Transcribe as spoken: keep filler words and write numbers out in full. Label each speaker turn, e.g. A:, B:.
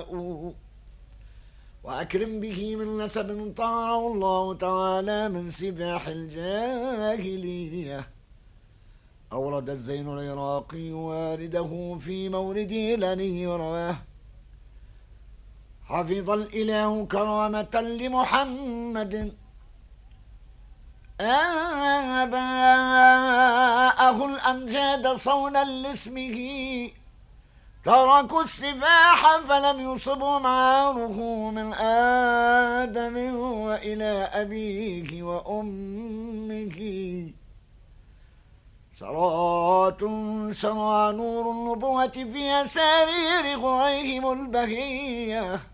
A: جاءوا وأكرم به من نسب طهره الله تعالى من سباح الجاهلية. أورد الزين العراقي والده في مورده لني ورواه: حفظ الإله كرامة لمحمد آباءه الأمجاد صونا لاسمه، تركوا السباح فلم يصبهم عاره من آدم وإلى أبيه وأمه. سرات سرى نور النبوة في أسارير غريهم البهية،